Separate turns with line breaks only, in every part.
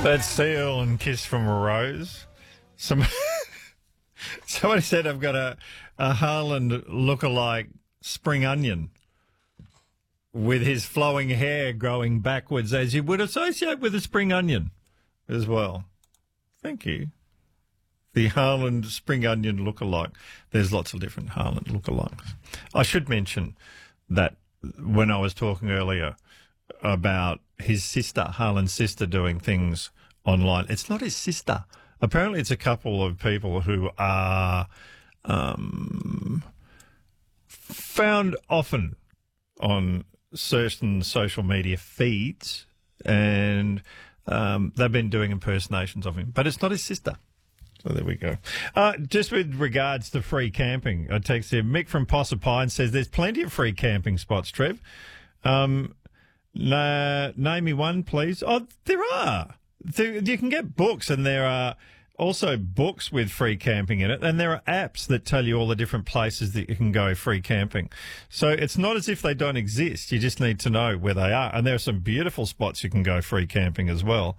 That's Seal and Kiss from a Rose. Somebody said I've got a Haaland lookalike spring onion with his flowing hair growing backwards, as you would associate with a spring onion as well. Thank you. The Haaland spring onion lookalike. There's lots of different Haaland lookalikes. I should mention that when I was talking earlier about his sister, Haaland's sister, doing things online, it's not his sister. Apparently it's a couple of people who are found often on certain social media feeds, and they've been doing impersonations of him. But it's not his sister. So there we go. Just with regards to free camping, I text here, Mick from Possa Pine says there's plenty of free camping spots, Trev. Name me one, please. Oh, there are. You can get books, and there are also books with free camping in it, and there are apps that tell you all the different places that you can go free camping. So it's not as if they don't exist. You just need to know where they are. And there are some beautiful spots you can go free camping as well.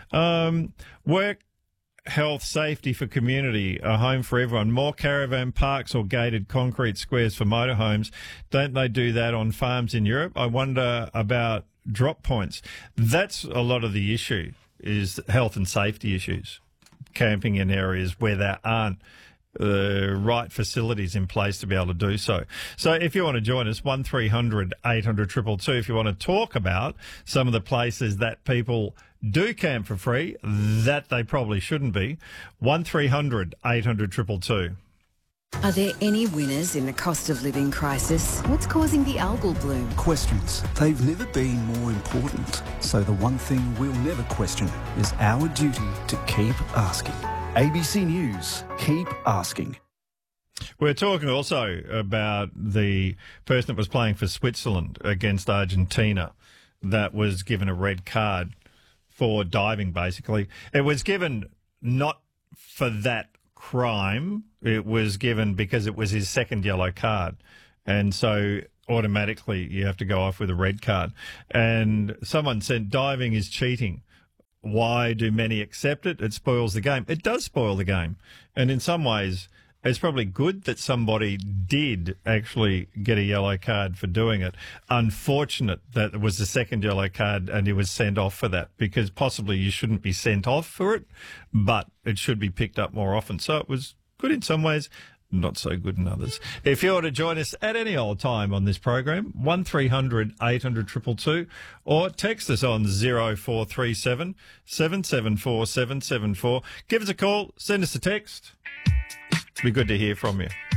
Work, health, safety for community, a home for everyone. More caravan parks or gated concrete squares for motorhomes. Don't they do that on farms in Europe? I wonder about drop points. That's a lot of the issue, is health and safety issues. Camping in areas where there aren't the right facilities in place to be able to do so. So if you want to join us, 1300 800 222, if you want to talk about some of the places that people do camp for free, that they probably shouldn't be, 1300 800 222.
Are there any winners in the cost of living crisis? What's causing the algal bloom?
Questions. They've never been more important. So the one thing we'll never question is our duty to keep asking. ABC News, keep asking.
We're talking also about the person that was playing for Switzerland against Argentina that was given a red card for diving, basically. It was given not for that crime. It was given because it was his second yellow card. And so automatically you have to go off with a red card. And someone said diving is cheating. Why do many accept it? It spoils the game. It does spoil the game. And in some ways, it's probably good that somebody did actually get a yellow card for doing it. Unfortunate that it was the second yellow card and he was sent off for that, because possibly you shouldn't be sent off for it, but it should be picked up more often. So it was good in some ways, not so good in others. If you want to join us at any old time on this program, 1300 800 222, or text us on 0437 774 774. Give us a call, send us a text. Be good to hear from you.